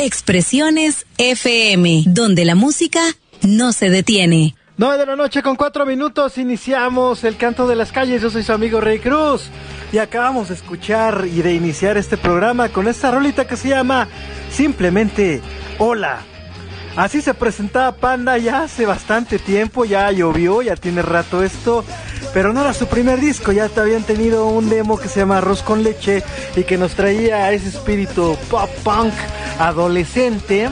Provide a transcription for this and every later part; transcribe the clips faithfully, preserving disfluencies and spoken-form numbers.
Expresiones F M, donde la música no se detiene. nueve de la noche con cuatro minutos, iniciamos el canto de las calles. Yo soy su amigo Rey Cruz y acabamos de escuchar y de iniciar este programa con esta rolita que se llama simplemente Hola. Así se presentaba Panda ya hace bastante tiempo, ya llovió, ya tiene rato esto, pero no era su primer disco. Ya habían tenido un demo que se llama Arroz con Leche y que nos traía ese espíritu pop punk adolescente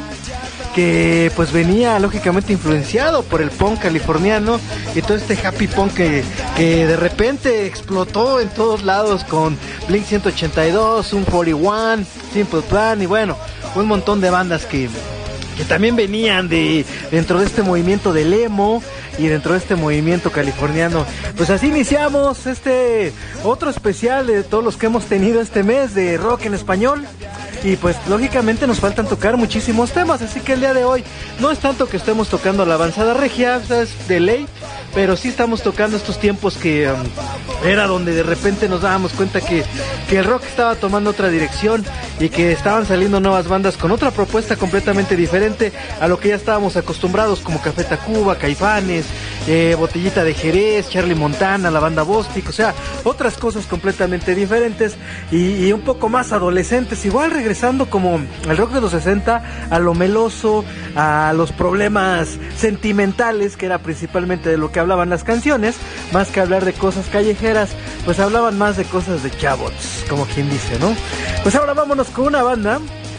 que pues venía lógicamente influenciado por el punk californiano y todo este happy punk que, que de repente explotó en todos lados con Blink ciento ochenta y dos, Sum cuarenta y uno, Simple Plan y bueno, un montón de bandas que, que también venían de dentro de este movimiento del emo y dentro de este movimiento californiano. Pues así iniciamos este otro especial de todos los que hemos tenido este mes de rock en español. Y pues lógicamente nos faltan tocar muchísimos temas, así que el día de hoy no es tanto que estemos tocando la avanzada regia, es de ley, pero sí estamos tocando estos tiempos que um, era donde de repente nos dábamos cuenta que, que el rock estaba tomando otra dirección y que estaban saliendo nuevas bandas con otra propuesta completamente diferente a lo que ya estábamos acostumbrados, como Café Tacuba, Caifanes, eh, Botellita de Jerez, Charlie Montana, la banda Bostic, o sea, otras cosas completamente diferentes y, y un poco más adolescentes, igual regresando como el rock de los sesenta a lo meloso, a los problemas sentimentales, que era principalmente de lo que hablaban las canciones, más que hablar de cosas callejeras, pues hablaban más de cosas de chavos, como quien dice, ¿no? Pues ahora vámonos con una banda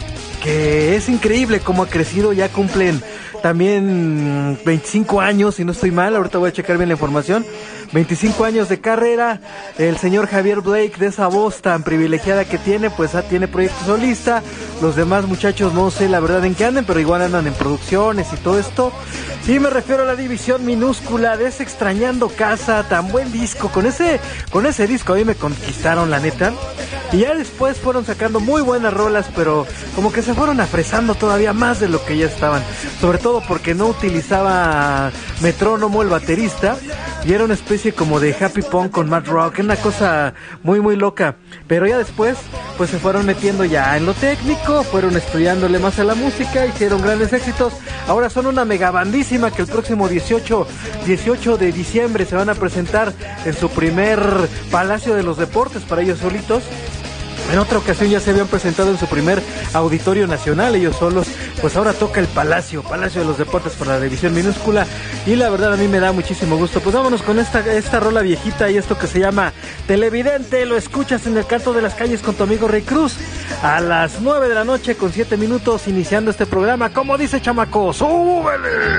que es increíble cómo ha crecido, ya cumplen también veinticinco años, si no estoy mal, ahorita voy a checar bien la información, veinticinco años de carrera, el señor Javier Blake, de esa voz tan privilegiada que tiene, pues ah, tiene proyecto solista, los demás muchachos no sé la verdad en qué anden, pero igual andan en producciones y todo esto, y me refiero a la división minúscula de ese Extrañando Casa, tan buen disco, con ese, con ese disco a mí me conquistaron la neta, y ya después fueron sacando muy buenas rolas, pero como que se fueron afresando todavía más de lo que ya estaban, sobre todo porque no utilizaba metrónomo el baterista, y era una especie como de happy punk con mad rock, una cosa muy muy loca, pero ya después pues se fueron metiendo ya en lo técnico, fueron estudiándole más a la música, hicieron grandes éxitos, ahora son una megabandísima que el próximo dieciocho de diciembre se van a presentar en su primer Palacio de los Deportes para ellos solitos. En otra ocasión ya se habían presentado en su primer Auditorio Nacional, ellos solos, pues ahora toca el Palacio, Palacio de los Deportes para la división minúscula, y la verdad a mí me da muchísimo gusto. Pues vámonos con esta, esta rola viejita y esto que se llama Televidente, lo escuchas en el canto de las calles con tu amigo Rey Cruz, a las nueve de la noche con siete minutos, iniciando este programa, como dice chamaco, ¡súbele!